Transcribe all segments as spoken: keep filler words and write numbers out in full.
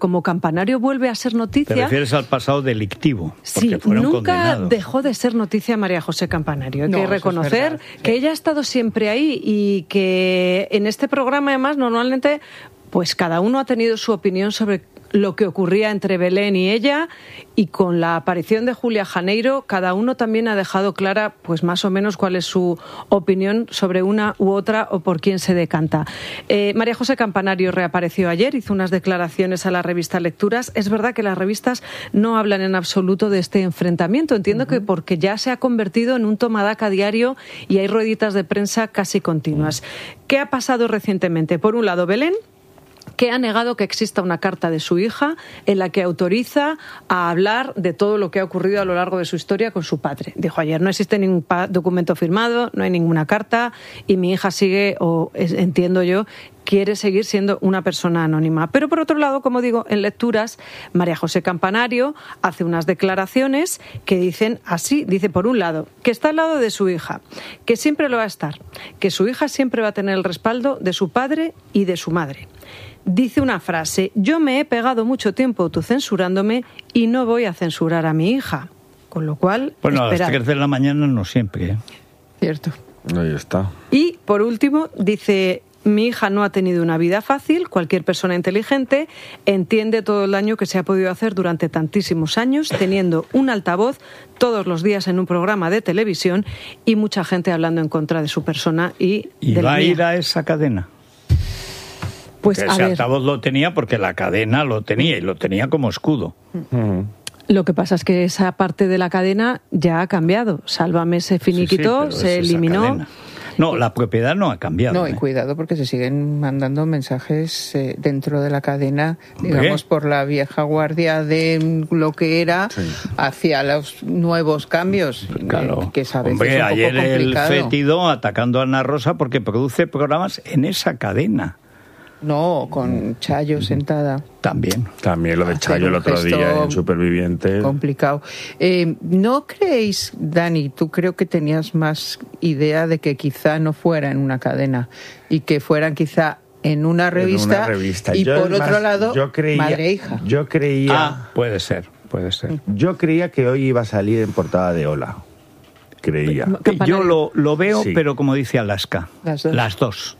como Campanario vuelve a ser noticia... ¿Te refieres al pasado delictivo? Sí, fueron nunca condenados. Dejó de ser noticia María José Campanario. Hay No, que eso es reconocer verdad, sí. que ella ha estado siempre ahí y que en este programa, además, normalmente, pues cada uno ha tenido su opinión sobre lo que ocurría entre Belén y ella, y con la aparición de Julia Janeiro, cada uno también ha dejado clara, pues más o menos, cuál es su opinión sobre una u otra o por quién se decanta. Eh, María José Campanario reapareció ayer, hizo unas declaraciones a la revista Lecturas. Es verdad que las revistas no hablan en absoluto de este enfrentamiento. Entiendo uh-huh. que porque ya se ha convertido en un tomadaca diario y hay rueditas de prensa casi continuas. Uh-huh. ¿Qué ha pasado recientemente? Por un lado, Belén, que ha negado que exista una carta de su hija en la que autoriza a hablar de todo lo que ha ocurrido a lo largo de su historia con su padre. Dijo ayer, no existe ningún documento firmado, no hay ninguna carta y mi hija sigue, o entiendo yo, quiere seguir siendo una persona anónima. Pero por otro lado, como digo, en Lecturas, María José Campanario hace unas declaraciones que dicen así, dice por un lado, que está al lado de su hija, que siempre lo va a estar, que su hija siempre va a tener el respaldo de su padre y de su madre. Dice una frase, yo me he pegado mucho tiempo autocensurándome y no voy a censurar a mi hija. Con lo cual, bueno, esperad. A las tres de la mañana no siempre, ¿eh? Cierto. Ahí está. Y, por último, dice, mi hija no ha tenido una vida fácil, cualquier persona inteligente entiende todo el daño que se ha podido hacer durante tantísimos años, teniendo un altavoz todos los días en un programa de televisión y mucha gente hablando en contra de su persona y, ¿Y de la va a mía. ir a esa cadena? Pues que a ese ver, altavoz lo tenía porque la cadena lo tenía y lo tenía como escudo. Uh-huh. lo que pasa es que esa parte de la cadena ya ha cambiado. Sálvame se finiquitó, sí, sí, se es eliminó. No, la propiedad no ha cambiado. No, y ¿eh? cuidado porque se siguen mandando mensajes eh, dentro de la cadena, digamos, ¿Qué? por la vieja guardia de lo que era sí. hacia los nuevos cambios. Claro. Eh, que sabes, Hombre, es un ayer poco complicado. el fétido atacando a Ana Rosa porque produce programas en esa cadena. No, con Chayo sentada. También. También lo de Chayo el otro día en Superviviente. Complicado. Eh, ¿No creéis, Dani, tú creo que tenías más idea de que quizá no fuera en una cadena y que fueran quizá en una revista, en una revista. y yo por otro más, lado, yo creía, madre e hija? Yo creía... Ah, puede ser, puede ser. Yo creía que hoy iba a salir en portada de Hola. Creía. Yo lo, lo veo, sí. pero como dice Alaska, las dos. Las dos.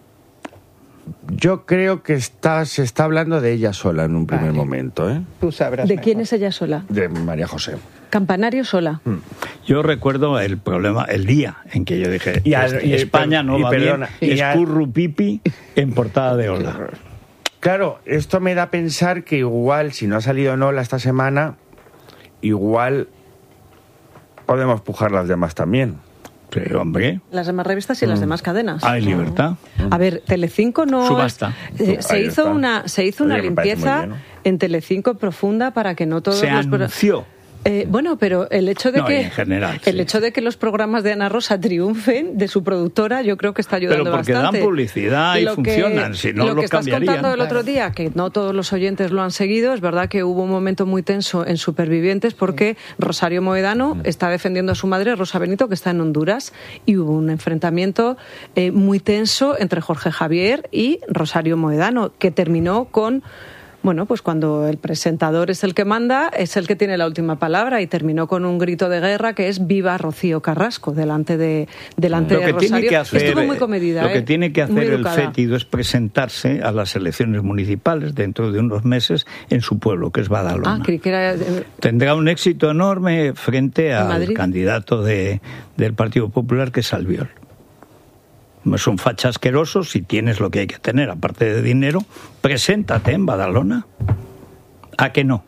Yo creo que está, se está hablando de ella sola en un primer vale. momento, ¿eh? Tú sabrás. ¿De mejor. quién es ella sola? De María José. Campanario sola. Hmm. Yo recuerdo el problema, el día en que yo dije, y a, y España no y va perdona, bien, y es currupipi en portada de Hola. Claro, esto me da a pensar que igual, si no ha salido en Hola esta semana, igual podemos pujar las demás también. Sí, hombre. Las demás revistas y mm. las demás cadenas. Hay libertad. A ver, Telecinco no... Subasta. Eh, se, hizo una, se hizo Oye, una limpieza bien, ¿no? en Telecinco profunda para que no todos se los... anunció. Eh, bueno, pero el hecho de no, que en general, el sí. hecho de que los programas de Ana Rosa triunfen de su productora, yo creo que está ayudando pero porque bastante. dan publicidad y lo funcionan, que, si no lo lo que estás cambiarían. contando el otro día, que no todos los oyentes lo han seguido, es verdad que hubo un momento muy tenso en Supervivientes porque Rosario Moedano está defendiendo a su madre, Rosa Benito, que está en Honduras, y hubo un enfrentamiento eh, muy tenso entre Jorge Javier y Rosario Moedano, que terminó con... Bueno, pues cuando el presentador es el que manda, es el que tiene la última palabra, y terminó con un grito de guerra que es viva Rocío Carrasco delante de delante lo que de Rosario. Tiene que hacer, Estuvo muy comedida. Lo que ¿eh? tiene que hacer el fétido es presentarse a las elecciones municipales dentro de unos meses en su pueblo, que es Badalona. Ah, creí que era... Tendrá un éxito enorme frente al Madrid? candidato de, del Partido Popular, que es Albiol. Son fachas asquerosos. Si tienes lo que hay que tener, aparte de dinero, preséntate en Badalona. ¿A que no?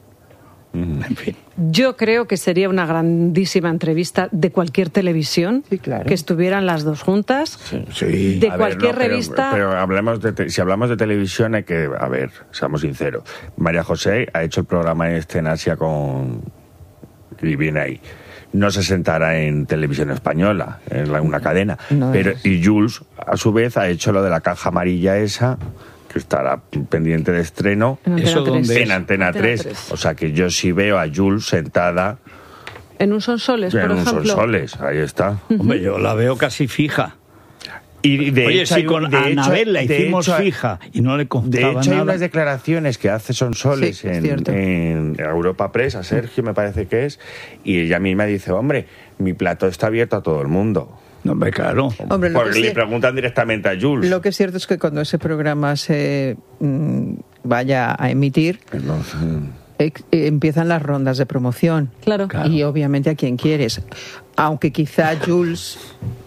En fin. Yo creo que sería una grandísima entrevista de cualquier televisión, sí, claro. que estuvieran las dos juntas, sí, sí. de a cualquier ver, no, revista. Pero, pero hablemos de te, si hablamos de televisión hay que, a ver, seamos sinceros. María José ha hecho el programa este en Asia con... y viene ahí. No se sentará en Televisión Española, en una cadena. No pero es. Y Jules, a su vez, ha hecho lo de la caja amarilla esa, que estará pendiente de estreno. En Antena ¿Eso tres. dónde En Antena, Antena tres. tres. O sea que yo sí veo a Jules sentada En un Sonsoles, en por un ejemplo. Sonsoles. Ahí está. Hombre, yo la veo casi fija. Y de Oye, hecho, si hay, con de Anabel hecho, la hicimos hecho, fija y no le contaba De hecho, nada. hay unas declaraciones que hace Sonsoles Sí, en, en Europa Press, a Sergio me parece que es, y ella misma dice, hombre, mi plato está abierto a todo el mundo. No, hombre, claro. Hombre, lo Porque que le sí- preguntan directamente a Jules. Lo que es cierto es que cuando ese programa se mm, vaya a emitir, No sé. ex- eh, empiezan las rondas de promoción. Claro. Claro. Y obviamente a quien quieres. Aunque quizá Jules,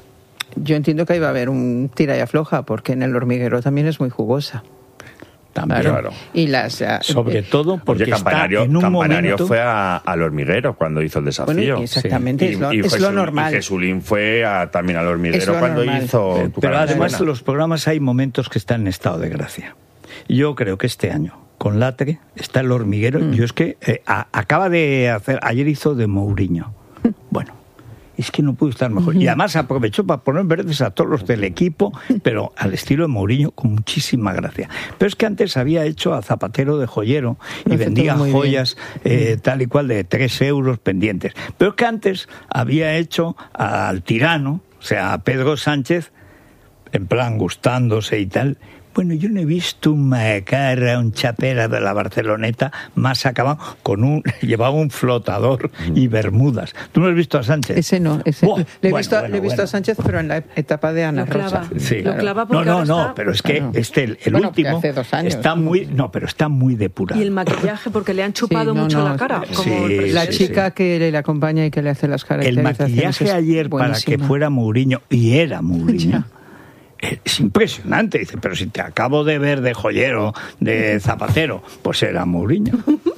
yo entiendo que ahí va a haber un tira y afloja, porque en El Hormiguero también es muy jugosa. También. Claro. Y las, eh, Sobre todo porque Oye, Campanario, está en un Campanario momento... fue a- al Hormiguero cuando hizo el desafío. Bueno, exactamente, Y- es lo, y es Jesús- lo normal. Y Jesulín fue a- también al Es Hormiguero lo cuando normal. hizo Eh, Tu Pero cara me además suena. los programas hay momentos que están en estado de gracia. Yo creo que este año, con Latre, está El Hormiguero. Mm. Yo es que eh, a- acaba de hacer, ayer hizo de Mourinho. Bueno, es que no pudo estar mejor. Y además aprovechó para poner verdes a todos los del equipo, pero al estilo de Mourinho, con muchísima gracia. Pero es que antes había hecho a Zapatero de joyero y Lo hace vendía todo muy joyas eh, tal y cual de tres euros pendientes. Pero es que antes había hecho al tirano, o sea, a Pedro Sánchez, en plan gustándose y tal. Bueno, yo no he visto un macarra, un chapera de la Barceloneta más acabado con un... llevaba un flotador y bermudas. ¿Tú no has visto a Sánchez? Ese no, ese. Buah, le he bueno, visto, bueno, le he visto bueno. a Sánchez, pero en la etapa de Ana Lo clava. Rosa. Sí, Lo claro. clava No, porque no, ahora no, está- pero es que Claro. este, el, el Bueno, que último, hace dos años. está muy... No, pero está muy depurado. Y el maquillaje, porque le han chupado Sí, no, mucho no, la cara. sí, Como el sí, La presidente. chica que le acompaña y que le hace las El caracterizaciones. maquillaje es ayer para que buenísimo. fuera Mourinho, y era Mourinho, es impresionante. Dice, pero si te acabo de ver de joyero, de Zapatero, pues era Mourinho.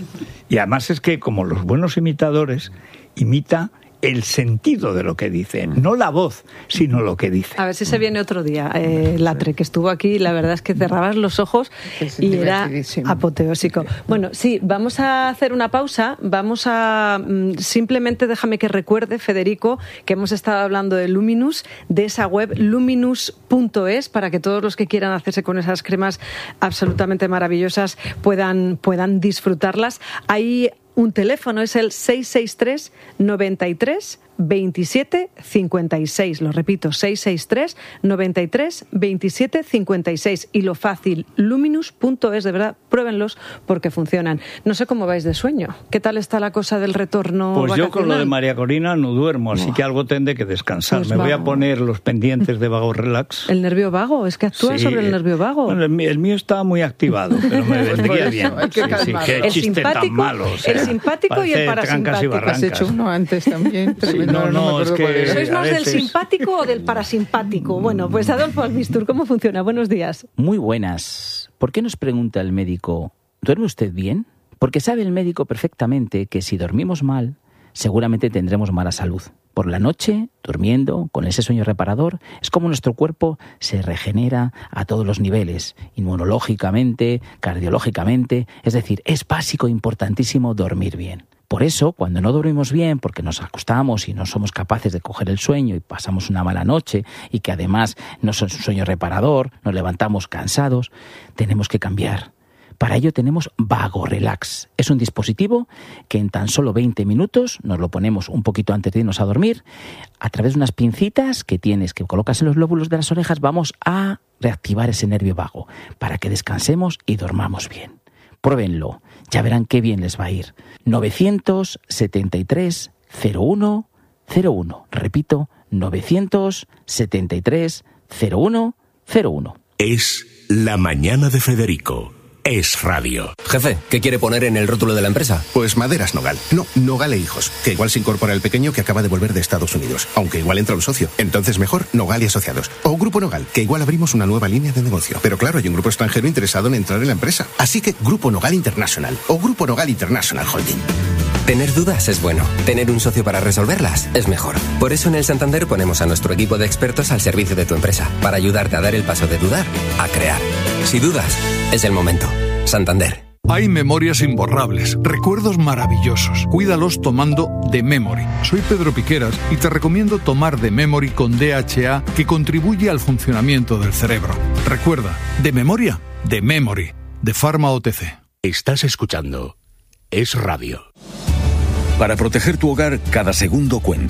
Y además es que, como los buenos imitadores, imita el sentido de lo que dice, no la voz, sino lo que dice. A ver si se viene otro día. Eh, Latre, que estuvo aquí, la verdad es que cerrabas los ojos Es y era divertidísimo. apoteósico. Bueno, sí, vamos a hacer una pausa. Vamos a... mm, simplemente déjame que recuerde, Federico, que hemos estado hablando de Luminous, de esa web luminous punto es, para que todos los que quieran hacerse con esas cremas absolutamente maravillosas puedan, puedan disfrutarlas. Hay un teléfono, es el seis seis tres, noventa y tres, veintisiete, cincuenta y seis. Lo repito, seis seis tres, noventa y tres, veintisiete, cincuenta y seis. Y lo fácil, luminous punto es, de verdad, pruébenlos porque funcionan. No sé cómo vais de sueño. ¿Qué tal está la cosa del retorno Pues yo con lo de vacacional? María Corina no duermo, así que algo tendré que descansar. Pues Me voy a vamos. poner los pendientes de Vago Relax. El nervio vago, es que actúa Sí, sobre el nervio vago. Bueno, el, mío, el mío está muy activado, pero me Pues por vendría eso bien. hay que calmarlo. qué El chiste tan simpático- malo. o sea, el simpático y el parece trancas y parasimpático. Has hecho barrancas. uno antes también. Sí, tremendo, no, ahora no, me acuerdo es que- cuál era. ¿Sois a más del veces- simpático o del parasimpático? Bueno, pues Adolfo Albistur, ¿cómo funciona? Buenos días. Muy buenas. ¿Por qué nos pregunta el médico, ¿duerme usted bien? Porque sabe el médico perfectamente que si dormimos mal, seguramente tendremos mala salud. Por la noche, durmiendo, con ese sueño reparador, es como nuestro cuerpo se regenera a todos los niveles, inmunológicamente, cardiológicamente, es decir, es básico, importantísimo dormir bien. Por eso, cuando no dormimos bien, porque nos acostamos y no somos capaces de coger el sueño y pasamos una mala noche y que además no es un sueño reparador, nos levantamos cansados, tenemos que cambiar. Para ello tenemos Vago Relax. Es un dispositivo que en tan solo veinte minutos nos lo ponemos un poquito antes de irnos a dormir. A través de unas pincitas que tienes, que colocas en los lóbulos de las orejas, vamos a reactivar ese nervio vago para que descansemos y dormamos bien. Pruébenlo, ya verán qué bien les va a ir. novecientos setenta y tres, cero uno cero uno. Repito, novecientos setenta y tres, cero uno cero uno. Es La Mañana de Federico. Es radio. Jefe, ¿qué quiere poner en el rótulo de la empresa? Pues Maderas Nogal. No, Nogal e Hijos. Que igual se incorpora el pequeño que acaba de volver de Estados Unidos. Aunque igual entra un socio. Entonces mejor Nogal y Asociados. O Grupo Nogal, que igual abrimos una nueva línea de negocio. Pero claro, hay un grupo extranjero interesado en entrar en la empresa. Así que Grupo Nogal International. O Grupo Nogal International Holding. Tener dudas es bueno. Tener un socio para resolverlas es mejor. Por eso en el Santander ponemos a nuestro equipo de expertos al servicio de tu empresa. Para ayudarte a dar el paso de dudar a crear. Si dudas, es el momento. Santander. Hay memorias imborrables, recuerdos maravillosos. Cuídalos tomando The Memory. Soy Pedro Piqueras y te recomiendo tomar The Memory con D H A, que contribuye al funcionamiento del cerebro. Recuerda, de memoria, The Memory, de Pharma O T C. Estás escuchando Es radio. Para proteger tu hogar, cada segundo cuenta.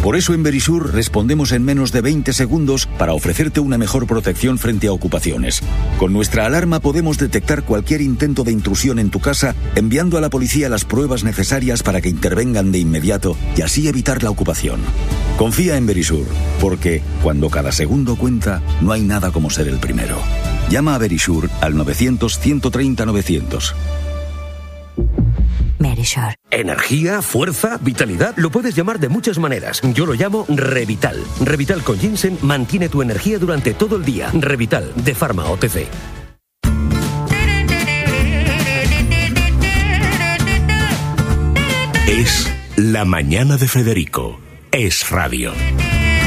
Por eso en Verisur respondemos en menos de veinte segundos para ofrecerte una mejor protección frente a ocupaciones. Con nuestra alarma podemos detectar cualquier intento de intrusión en tu casa, enviando a la policía las pruebas necesarias para que intervengan de inmediato y así evitar la ocupación. Confía en Verisur, porque cuando cada segundo cuenta, no hay nada como ser el primero. Llama a Verisur al novecientos, ciento treinta, novecientos. Verisur. Energía, fuerza, vitalidad, lo puedes llamar de muchas maneras. Yo lo llamo Revital. Revital con ginseng mantiene tu energía durante todo el día. Revital, de Pharma O T C. Es La Mañana de Federico. Es radio.